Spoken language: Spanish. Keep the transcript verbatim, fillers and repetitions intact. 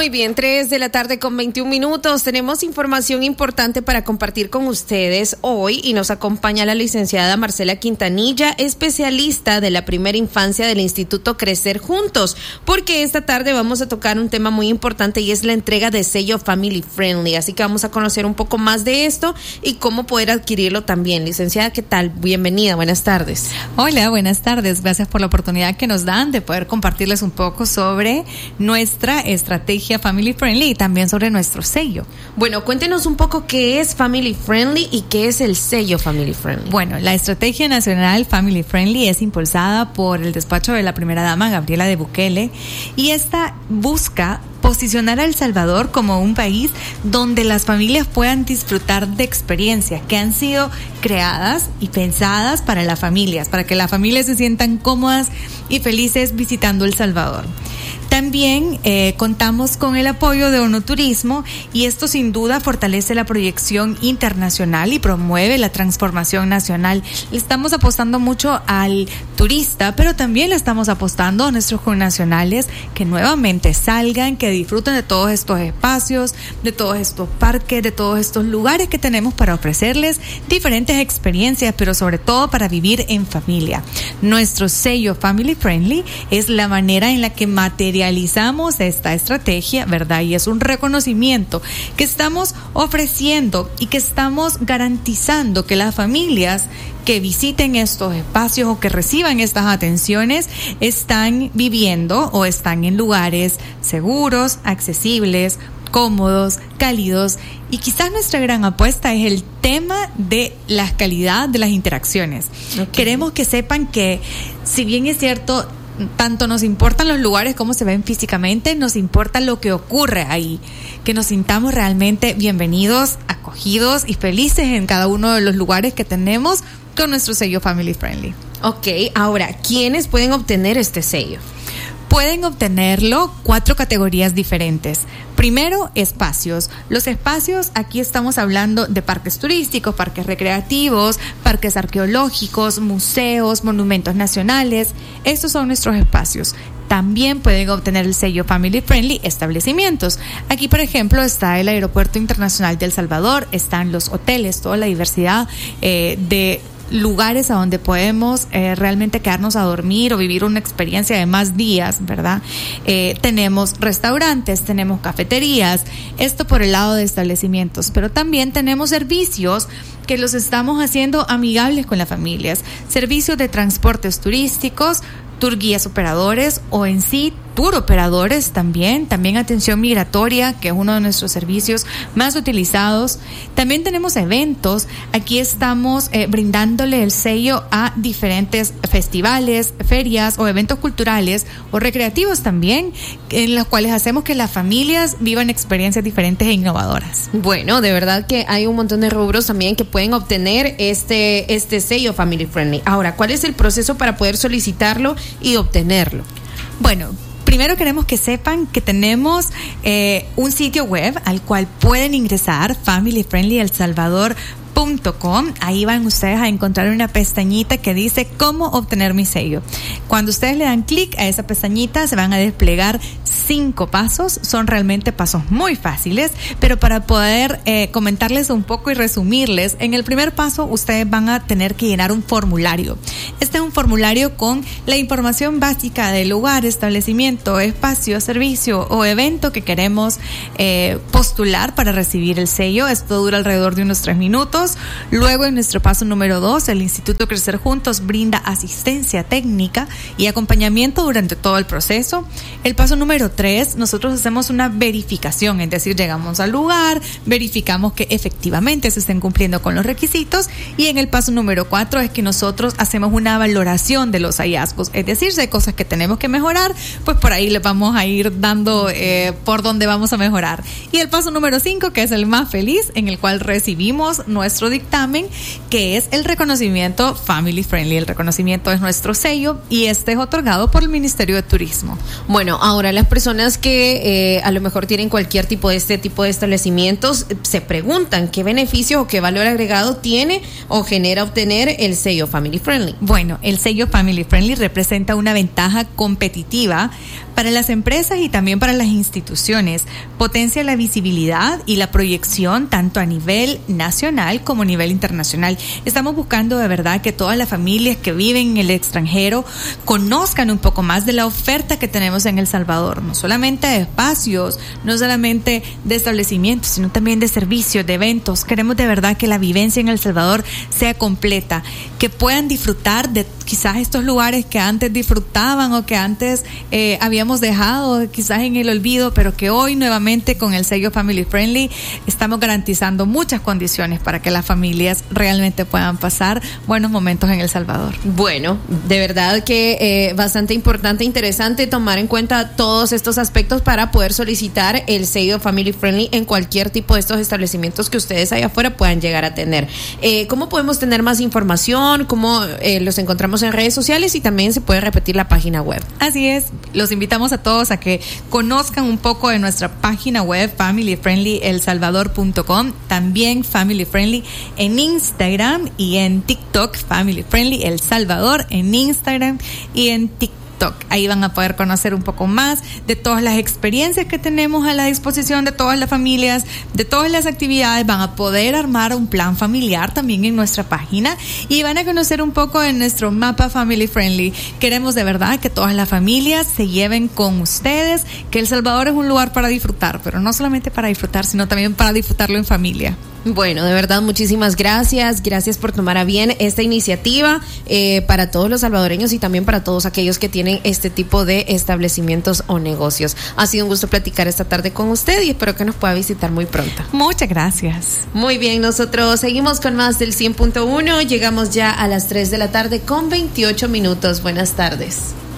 Muy bien, tres de la tarde con veintiún minutos. Tenemos información importante para compartir con ustedes hoy y nos acompaña la licenciada Marcela Quintanilla, especialista de la primera infancia del Instituto Crecer Juntos, porque esta tarde vamos a tocar un tema muy importante y es la entrega de sello Family Friendly. Así que vamos a conocer un poco más de esto y cómo poder adquirirlo también. Licenciada, ¿qué tal? Bienvenida, buenas tardes. Hola, buenas tardes. Gracias por la oportunidad que nos dan de poder compartirles un poco sobre nuestra estrategia Family Friendly y también sobre nuestro sello. Bueno, cuéntenos un poco qué es Family Friendly y qué es el sello Family Friendly. Bueno, la estrategia nacional Family Friendly es impulsada por el despacho de la primera dama, Gabriela de Bukele, y esta busca posicionar a El Salvador como un país donde las familias puedan disfrutar de experiencias que han sido creadas y pensadas para las familias, para que las familias se sientan cómodas y felices visitando El Salvador. También eh, contamos con el apoyo de Onoturismo y esto sin duda fortalece la proyección internacional y promueve la transformación nacional. Le estamos apostando mucho al turista, pero también le estamos apostando a nuestros connacionales que nuevamente salgan, que disfruten de todos estos espacios, de todos estos parques, de todos estos lugares que tenemos para ofrecerles diferentes experiencias, pero sobre todo para vivir en familia. Nuestro sello Family Friendly es la manera en la que materializamos realizamos esta estrategia, ¿verdad? Y es un reconocimiento que estamos ofreciendo y que estamos garantizando que las familias que visiten estos espacios o que reciban estas atenciones están viviendo o están en lugares seguros, accesibles, cómodos, cálidos, y quizás nuestra gran apuesta es el tema de la calidad de las interacciones. Okay. Queremos que sepan que, si bien es cierto, tanto nos importan los lugares como se ven físicamente, nos importa lo que ocurre ahí, que nos sintamos realmente bienvenidos, acogidos y felices en cada uno de los lugares que tenemos con nuestro sello Family Friendly. Ok, ahora, ¿quiénes pueden obtener este sello? Pueden obtenerlo cuatro categorías diferentes. Primero, espacios. Los espacios, aquí estamos hablando de parques turísticos, parques recreativos, parques arqueológicos, museos, monumentos nacionales. Estos son nuestros espacios. También pueden obtener el sello Family Friendly establecimientos. Aquí, por ejemplo, está el Aeropuerto Internacional de El Salvador, están los hoteles, toda la diversidad eh, de lugares a donde podemos eh, realmente quedarnos a dormir o vivir una experiencia de más días, ¿verdad? Eh, tenemos restaurantes, tenemos cafeterías, esto por el lado de establecimientos, pero también tenemos servicios que los estamos haciendo amigables con las familias, servicios de transportes turísticos, tour guías operadores o en sí tour operadores también, también atención migratoria, que es uno de nuestros servicios más utilizados. También tenemos eventos, aquí estamos eh, brindándole el sello a diferentes festivales, ferias o eventos culturales o recreativos también, en los cuales hacemos que las familias vivan experiencias diferentes e innovadoras. Bueno, de verdad que hay un montón de rubros también que pueden obtener este, este sello Family Friendly. Ahora, ¿cuál es el proceso para poder solicitarlo y obtenerlo? Bueno, primero queremos que sepan que tenemos eh, un sitio web al cual pueden ingresar, family friendly el salvador punto com. Ahí van ustedes a encontrar una pestañita que dice cómo obtener mi sello. Cuando ustedes le dan clic a esa pestañita se van a desplegar cinco pasos. Son realmente pasos muy fáciles, pero para poder eh, comentarles un poco y resumirles, en el primer paso ustedes van a tener que llenar un formulario. Este es un formulario con la información básica del lugar, establecimiento, espacio, servicio o evento que queremos eh, postular para recibir el sello. Esto dura alrededor de unos tres minutos. Luego, en nuestro paso número dos, el Instituto Crecer Juntos brinda asistencia técnica y acompañamiento durante todo el proceso. El paso número tres, nosotros hacemos una verificación, es decir, llegamos al lugar, verificamos que efectivamente se estén cumpliendo con los requisitos, y en el paso número cuatro es que nosotros hacemos una valoración de los hallazgos, es decir, si hay cosas que tenemos que mejorar, pues por ahí les vamos a ir dando eh, por dónde vamos a mejorar. Y el paso número cinco, que es el más feliz, en el cual recibimos nuestro nuestro dictamen, que es el reconocimiento Family Friendly. El reconocimiento es nuestro sello y este es otorgado por el Ministerio de Turismo. Bueno, ahora las personas que eh, a lo mejor tienen cualquier tipo de este tipo de establecimientos se preguntan qué beneficio o qué valor agregado tiene o genera obtener el sello Family Friendly. Bueno, el sello Family Friendly representa una ventaja competitiva para las empresas y también para las instituciones. Potencia la visibilidad y la proyección tanto a nivel nacional como a nivel internacional. Estamos buscando de verdad que todas las familias que viven en el extranjero conozcan un poco más de la oferta que tenemos en El Salvador, no solamente de espacios, no solamente de establecimientos, sino también de servicios, de eventos. Queremos de verdad que la vivencia en El Salvador sea completa, que puedan disfrutar de quizás estos lugares que antes disfrutaban o que antes eh, habíamos dejado quizás en el olvido, pero que hoy nuevamente con el sello Family Friendly estamos garantizando muchas condiciones para que las familias realmente puedan pasar buenos momentos en El Salvador. Bueno, de verdad que eh, bastante importante, interesante tomar en cuenta todos estos aspectos para poder solicitar el sello Family Friendly en cualquier tipo de estos establecimientos que ustedes allá afuera puedan llegar a tener. Eh, ¿Cómo podemos tener más información? ¿Cómo eh, los encontramos en redes sociales? Y también se puede repetir la página web. Así es, los invitamos a todos a que conozcan un poco de nuestra página web family friendly el salvador punto com, también Family Friendly en Instagram y en TikTok, Family Friendly El Salvador en Instagram y en TikTok. Ahí van a poder conocer un poco más de todas las experiencias que tenemos a la disposición de todas las familias, de todas las actividades. Van a poder armar un plan familiar también en nuestra página y van a conocer un poco de nuestro mapa Family Friendly. Queremos de verdad que todas las familias se lleven con ustedes, que El Salvador es un lugar para disfrutar, pero no solamente para disfrutar, sino también para disfrutarlo en familia. Bueno, de verdad, muchísimas gracias. Gracias por tomar a bien esta iniciativa eh, para todos los salvadoreños y también para todos aquellos que tienen este tipo de establecimientos o negocios. Ha sido un gusto platicar esta tarde con usted y espero que nos pueda visitar muy pronto. Muchas gracias. Muy bien, nosotros seguimos con más del cien punto uno. Llegamos ya a las tres de la tarde con veintiocho minutos. Buenas tardes.